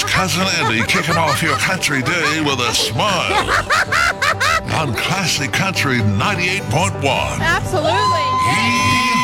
It's Cousin Eddie kicking off your country day with a smile on Classic Country 98.1. Absolutely. Yeehaw!